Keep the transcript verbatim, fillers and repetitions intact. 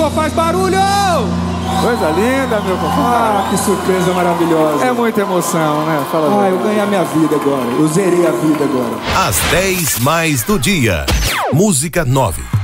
Pastor, faz barulho! Coisa linda, meu compadre. Ah, que surpresa maravilhosa. É muita emoção, né? Fala Ah, aí. eu ganhei a minha vida agora. Eu zerei a vida agora. Às dez mais do dia. Música nove.